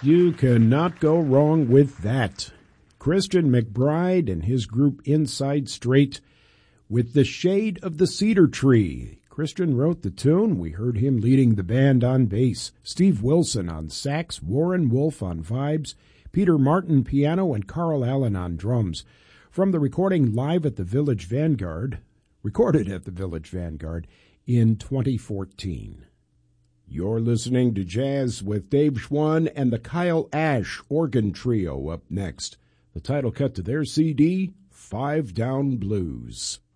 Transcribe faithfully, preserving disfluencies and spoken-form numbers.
You cannot go wrong with that. Christian McBride and his group Inside Straight with The Shade of the Cedar Tree. Christian wrote the tune. We heard him leading the band on bass. Steve Wilson on sax, Warren Wolf on vibes, Peter Martin piano, and Carl Allen on drums. From the recording live at the Village Vanguard, recorded at the Village Vanguard in twenty fourteen. You're listening to Jazz with Dave Schwann and the Kyle Ash Organ Trio up next. The title cut to their C D, Five Down Blues.